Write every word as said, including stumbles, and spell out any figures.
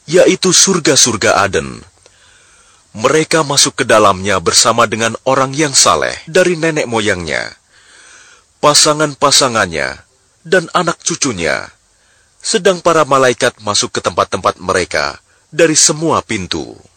yaitu surga-surga Aden. Mereka masuk ke dalamnya bersama dengan orang yang saleh dari nenek moyangnya, pasangan-pasangannya, dan anak cucunya, sedang para malaikat masuk ke tempat-tempat mereka dari semua pintu.